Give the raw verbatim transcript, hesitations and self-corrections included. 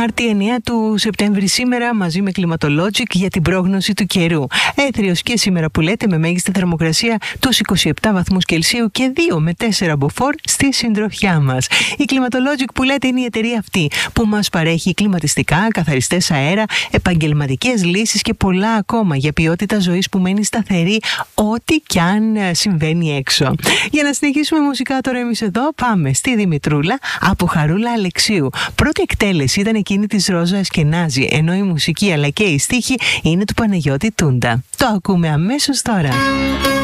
Τετάρτη εννέα του Σεπτέμβρη σήμερα μαζί με Climatologic για την πρόγνωση του καιρού. Έθριος και σήμερα που λέτε με μέγιστη θερμοκρασία τους είκοσι επτά βαθμούς Κελσίου και δύο με τέσσερα μποφόρ στη συντροφιά μας. Η Climatologic που λέτε είναι η εταιρεία αυτή που μας παρέχει κλιματιστικά, καθαριστές αέρα, επαγγελματικές λύσεις και πολλά ακόμα για ποιότητα ζωής που μένει σταθερή ό,τι κι αν συμβαίνει έξω. Για να συνεχίσουμε μουσικά τώρα εμείς εδώ πάμε στη Δημητρούλα από Χαρούλα Αλεξίου. Πρώτη εκτέλεση ήταν εκείνη της Ρόζα Εσκενάζη, ενώ η μουσική αλλά και η στίχη είναι του Παναγιώτη Τούντα. Το ακούμε αμέσως τώρα.